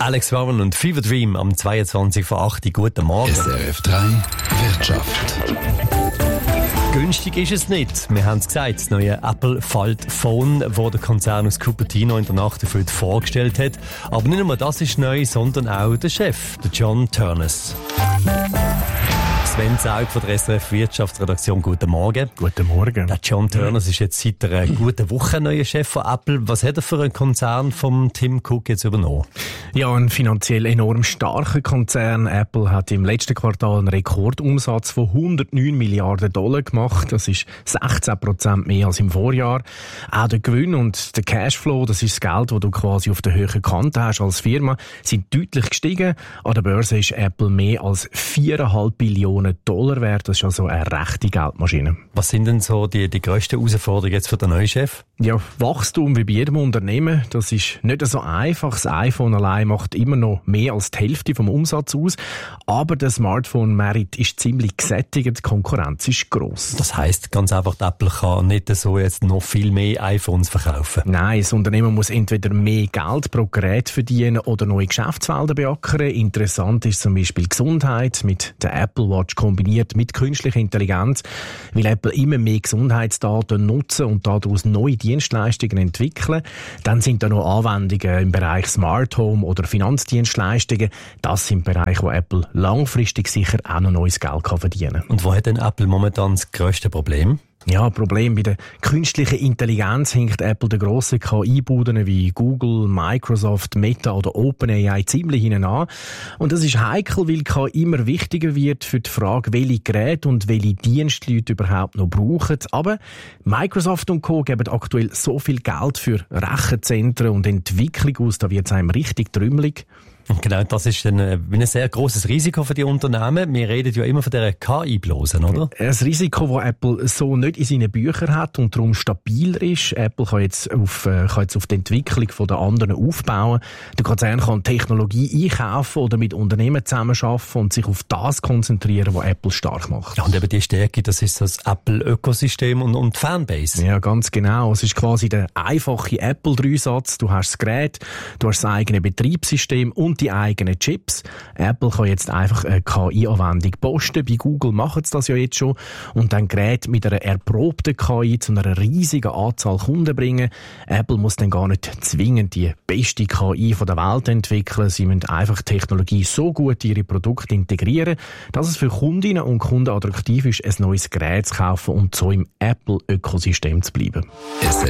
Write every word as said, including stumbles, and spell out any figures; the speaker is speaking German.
Alex Warren und Fever Dream am zweiundzwanzig vor acht. Guten Morgen. S R F drei Wirtschaft. Günstig ist es nicht. Wir haben es gesagt, das neue Apple Fold Phone, das der Konzern aus Cupertino in der Nacht dafür vorgestellt hat. Aber nicht nur das ist neu, sondern auch der Chef, der John Ternus. Sven Zaug von der S R F Wirtschaftsredaktion. Guten Morgen. Guten Morgen. Der John Ternus ist jetzt seit einer guten Woche neuer Chef von Apple. Was hat er für einen Konzern vom Tim Cook jetzt übernommen? Ja, ein finanziell enorm starker Konzern. Apple hat im letzten Quartal einen Rekordumsatz von hundertneun Milliarden Dollar gemacht. Das ist sechzehn Prozent mehr als im Vorjahr. Auch der Gewinn und der Cashflow, das ist das Geld, das du quasi auf der höheren Kante hast als Firma, sind deutlich gestiegen. An der Börse ist Apple mehr als viereinhalb Billionen Dollar wert. Das ist also eine rechte Geldmaschine. Was sind denn so die, die grössten Herausforderungen jetzt für den neuen Chef? Ja, Wachstum wie bei jedem Unternehmen, das ist nicht so einfach. Das iPhone allein macht immer noch mehr als die Hälfte vom Umsatz aus. Aber der Smartphone-Markt ist ziemlich gesättigt, die Konkurrenz ist gross. Das heisst ganz einfach, Apple kann nicht so jetzt noch viel mehr iPhones verkaufen? Nein, das Unternehmen muss entweder mehr Geld pro Gerät verdienen oder neue Geschäftsfelder beackern. Interessant ist zum Beispiel Gesundheit mit der Apple Watch kombiniert mit künstlicher Intelligenz, weil Apple immer mehr Gesundheitsdaten nutzen und daraus neue Dienstleistungen entwickeln. Dann sind da noch Anwendungen im Bereich Smart Home oder Finanzdienstleistungen. Das sind Bereiche, wo Apple langfristig sicher auch noch neues Geld kann verdienen kann. Und wo hat denn Apple momentan das grösste Problem? Ja, Problem bei der künstlichen Intelligenz hinkt Apple den grossen K I-Buden wie Google, Microsoft, Meta oder OpenAI ziemlich hinten an. Und das ist heikel, weil K I immer wichtiger wird für die Frage, welche Geräte und welche Dienstleute überhaupt noch brauchen. Aber Microsoft und Co. geben aktuell so viel Geld für Rechenzentren und Entwicklung aus, da wird es einem richtig trümmelig. Und genau, das ist dann ein, ein sehr grosses Risiko für die Unternehmen. Wir reden ja immer von dieser K I-Blosen, oder? Ein Risiko, das Apple so nicht in seinen Büchern hat und darum stabiler ist. Apple kann jetzt auf, äh, kann jetzt auf die Entwicklung der anderen aufbauen. Der Konzern kann Technologie einkaufen oder mit Unternehmen zusammenarbeiten und sich auf das konzentrieren, was Apple stark macht. Ja, und eben die Stärke, das ist das Apple-Ökosystem und, und die Fanbase. Ja, ganz genau. Es ist quasi der einfache Apple-Dreisatz. Du hast das Gerät, du hast das eigene Betriebssystem und die eigenen Chips. Apple kann jetzt einfach eine K I-Anwendung posten. Bei Google machen sie das ja jetzt schon. Und dann Gerät mit einer erprobten K I zu einer riesigen Anzahl Kunden bringen. Apple muss dann gar nicht zwingend die beste K I von der Welt entwickeln. Sie müssen einfach Technologie so gut in ihre Produkte integrieren, dass es für Kundinnen und Kunden attraktiv ist, ein neues Gerät zu kaufen und so im Apple-Ökosystem zu bleiben.